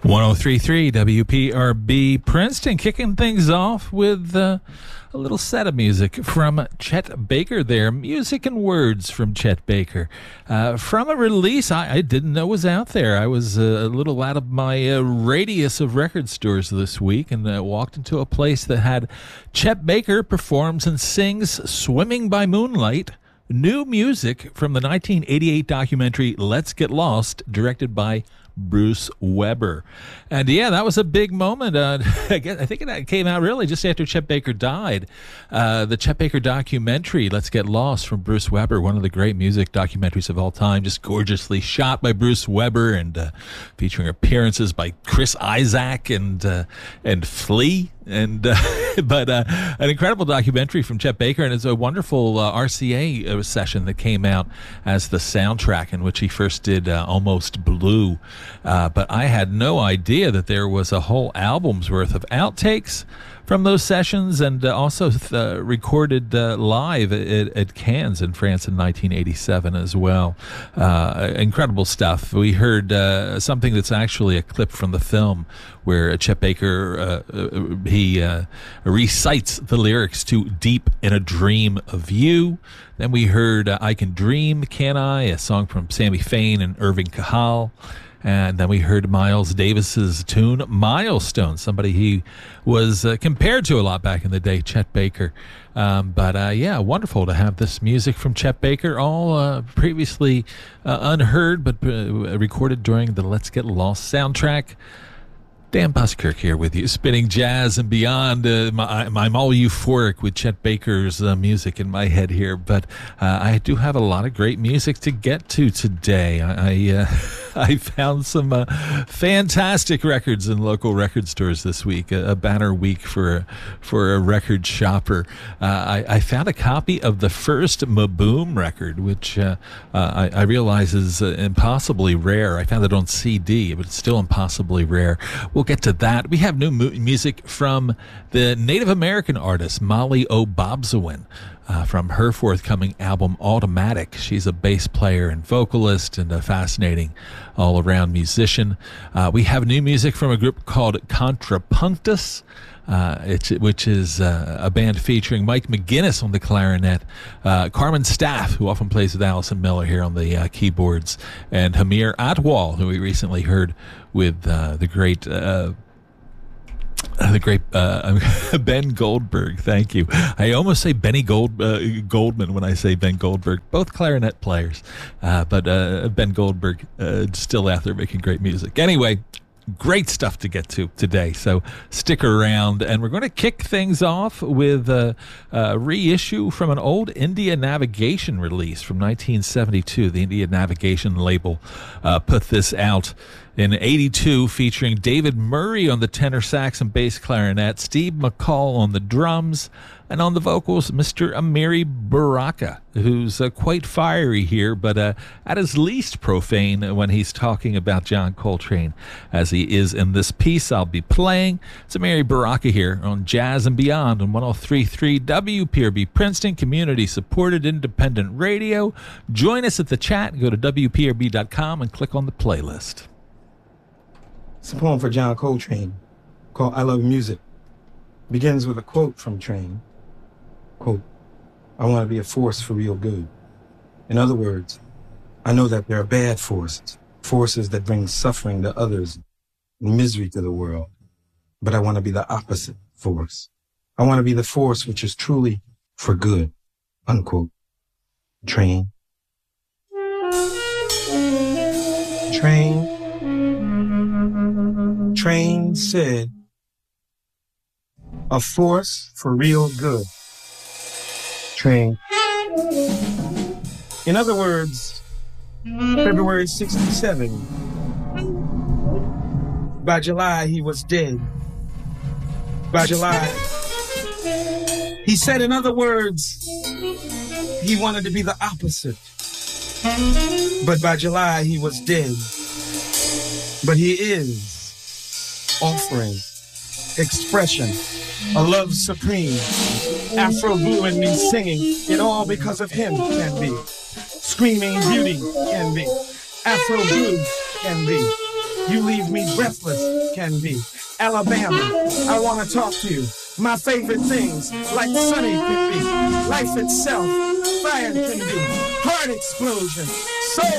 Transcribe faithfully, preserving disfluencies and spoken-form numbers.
one oh three point three W P R B Princeton, kicking things off with uh, a little set of music from Chet Baker there. Music and words from Chet Baker. Uh, from a release I, I didn't know was out there. I was uh, a little out of my uh, radius of record stores this week and uh, walked into a place that had Chet Baker performs and sings Swimming by Moonlight. New music from the nineteen eighty-eight documentary Let's Get Lost, directed by Bruce Weber. And yeah, that was a big moment. Uh, I, guess, I think it came out really just after Chet Baker died. Uh, the Chet Baker documentary, Let's Get Lost, from Bruce Weber, one of the great music documentaries of all time, just gorgeously shot by Bruce Weber and uh, featuring appearances by Chris Isaak and uh, and Flea. And uh, but uh, an incredible documentary from Chet Baker, and it's a wonderful uh, R C A session that came out as the soundtrack, in which he first did uh, Almost Blue. Uh, but I had no idea that there was a whole album's worth of outtakes from those sessions, and uh, also uh, recorded uh, live at, at Cannes in France in nineteen eighty-seven as well. Uh, incredible stuff. We heard uh, something that's actually a clip from the film where Chet Baker uh, uh, he uh, recites the lyrics to Deep in a Dream of You. Then we heard uh, I Can Dream, Can I? A song from Sammy Fain and Irving Kahal. And then we heard Miles Davis's tune, Milestone, somebody he was uh, compared to a lot back in the day, Chet Baker. Um, but uh, yeah, wonderful to have this music from Chet Baker, all uh, previously uh, unheard, but uh, recorded during the Let's Get Lost soundtrack. Dan Buskirk here with you, spinning jazz and beyond. Uh, my, I'm all euphoric with Chet Baker's uh, music in my head here, but uh, I do have a lot of great music to get to today. I I, uh, I found some uh, fantastic records in local record stores this week, a, a banner week for, for a record shopper. Uh, I, I found a copy of the first Maboom record, which uh, uh, I, I realize is uh, impossibly rare. I found it on C D, but it's still impossibly rare. We'll get to that. We have new mu- music from the Native American artist Molly O'Bobsawin uh, from her forthcoming album Automatic. She's a bass player and vocalist and a fascinating all-around musician. Uh, we have new music from a group called Contrapunctus, uh, it's, which is uh, a band featuring Mike McGinnis on the clarinet, uh, Carmen Staff, who often plays with Allison Miller here on the uh, keyboards, and Hamir Atwal, who we recently heard with uh, the great uh, the great uh, Ben Goldberg. Thank you. I almost say Benny Gold uh, Goldman when I say Ben Goldberg. Both clarinet players, uh, but uh, Ben Goldberg uh, still out there making great music. Anyway, great stuff to get to today, so stick around. And we're going to kick things off with a, a reissue from an old India Navigation release from nineteen seventy-two. The India Navigation label uh, put this out in eighty-two, featuring David Murray on the tenor sax and bass clarinet, Steve McCall on the drums, and on the vocals, Mister Amiri Baraka, who's uh, quite fiery here, but uh, at his least profane when he's talking about John Coltrane, as he is in this piece I'll be playing. It's Amiri Baraka here on Jazz and Beyond on one oh three point three W P R B Princeton, community-supported independent radio. Join us at the chat. Go to W P R B dot com and click on the playlist. It's a poem for John Coltrane called I Love Music. It begins with a quote from Train. Quote, I want to be a force for real good. In other words, I know that there are bad forces, forces that bring suffering to others and misery to the world. But I want to be the opposite force. I want to be the force which is truly for good. Unquote. Train. Train. Train said, a force for real good. Train. In other words, February sixty-seven, by July he was dead. By July, he said, in other words, he wanted to be the opposite. But by July he was dead. But he is offering expression, a love supreme, Afro blue in me singing, it all because of him can be. Screaming beauty can be, Afro blue can be. You leave me breathless can be. Alabama, I want to talk to you. My favorite things, like sunny can be. Life itself, fire can be. Heart explosion, soul